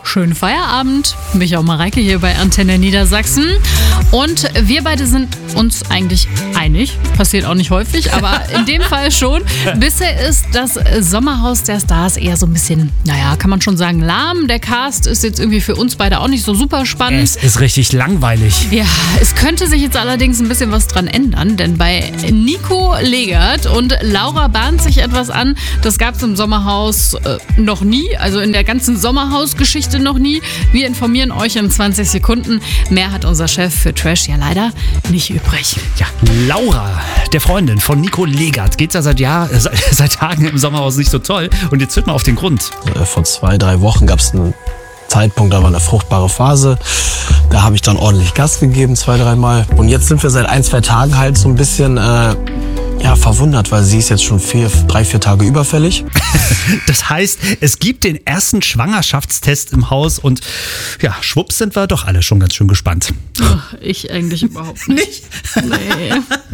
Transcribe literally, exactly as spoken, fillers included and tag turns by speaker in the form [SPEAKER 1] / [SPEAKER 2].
[SPEAKER 1] schönen Feierabend. Micha und Mareike hier bei Antenne Niedersachsen. Und wir beide sind uns eigentlich einig. Passiert auch nicht häufig, aber in dem Fall schon. Bisher ist das Sommerhaus der Stars eher so ein bisschen, naja, kann man schon sagen, lahm. Der Cast ist jetzt irgendwie für uns beide auch nicht so super spannend.
[SPEAKER 2] Es ist richtig langweilig.
[SPEAKER 1] Ja, es könnte sich jetzt allerdings ein bisschen was dran ändern, denn bei Nico Legert und Laura bahnt sich etwas an. Das gab es im Sommerhaus äh, noch nie, also in der ganzen Sommerhaus-Geschichte noch nie. Wir informieren euch in zwanzig Sekunden. Mehr hat unser Chef für Trash ja leider nicht übrig.
[SPEAKER 2] Ja, Laura, der Freundin von Nico Legert, geht's ja seit, Jahr, äh, seit, seit Tagen im Sommerhaus nicht so toll. Und jetzt hört mal auf den Grund.
[SPEAKER 3] Vor zwei, drei Wochen gab es einen Zeitpunkt, da war eine fruchtbare Phase. Da habe ich dann ordentlich Gas gegeben, zwei, dreimal. Und jetzt sind wir seit ein, zwei Tagen halt so ein bisschen äh, ja, verwundert, weil sie ist jetzt schon vier, drei, vier Tage überfällig.
[SPEAKER 2] Das heißt, es gibt den ersten Schwangerschaftstest im Haus und ja, schwupps sind wir doch alle schon ganz schön gespannt.
[SPEAKER 1] Oh, ich eigentlich überhaupt nicht.
[SPEAKER 2] Nicht?
[SPEAKER 1] Nee.